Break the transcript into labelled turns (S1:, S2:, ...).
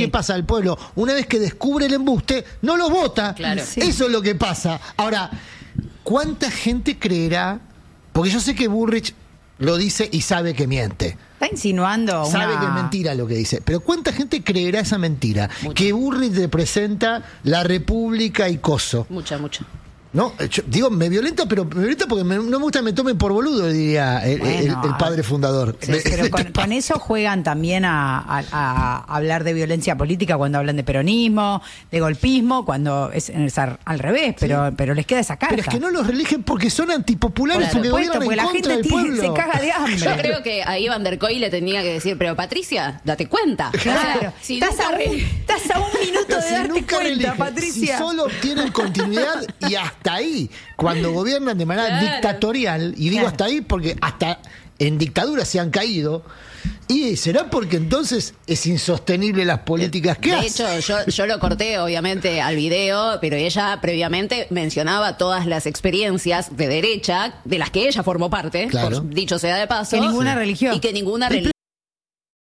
S1: qué pasa? El pueblo, una vez que descubre el embuste, no los vota.
S2: Claro.
S3: Sí.
S1: Eso es lo que pasa. Ahora, ¿cuánta gente creerá? Porque yo sé que Bullrich lo dice y sabe que miente.
S3: Está insinuando
S1: Sabe que es mentira lo que dice. Pero ¿cuánta gente creerá esa mentira?
S2: Mucha.
S1: Que Bullrich representa la república y coso.
S2: Mucha.
S1: No, yo digo, me violenta, pero me violenta porque no me gusta que me tomen por boludo, diría el padre fundador.
S3: Pero con eso juegan también a hablar de violencia política cuando hablan de peronismo, de golpismo, cuando es al revés, pero les queda esa carta.
S1: Pero es que no los religen porque son antipopulares,
S2: Por
S1: porque
S3: supuesto,
S1: gobiernan
S3: porque
S1: en
S3: la
S1: contra
S3: gente
S1: del pueblo.
S3: se caga de hambre.
S2: Yo creo que a Iván der Coy le tenía que decir, pero Patricia, date cuenta.
S3: Claro,
S2: O sea, si
S3: estás
S2: nunca
S3: a un minuto
S1: Pero
S3: de
S1: si
S3: darte
S1: nunca
S3: cuenta,
S1: religen,
S3: Patricia.
S1: Si solo tienen continuidad y hasta ahí, cuando gobiernan de manera
S2: Claro.
S1: dictatorial, y digo
S3: Claro.
S1: hasta ahí porque hasta en dictadura se han caído, y será porque entonces es insostenible las políticas que
S2: De
S1: hacen.
S2: hecho, yo lo corté obviamente al video, pero ella previamente mencionaba todas las experiencias de derecha de las que ella formó parte,
S1: Claro.
S2: dicho sea de paso.
S3: Que ninguna religión.
S2: Y que ninguna religión.